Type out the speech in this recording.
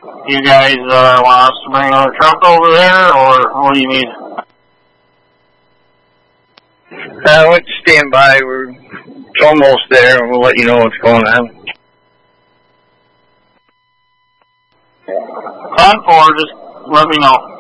You guys want us to bring another truck over there, or what do you need? Let's stand by. We're almost there, and we'll let you know what's going on. 10-4, just let me know.